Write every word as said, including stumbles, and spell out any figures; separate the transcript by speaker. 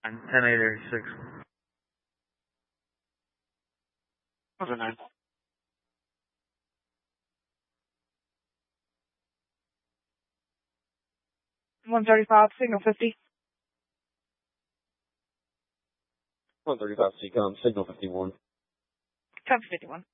Speaker 1: And ten eight eight six.
Speaker 2: Over nine.
Speaker 3: one thirty-five, signal fifty.
Speaker 4: one thirty-five, Seacom, signal fifty-one.
Speaker 3: Copy fifty-one.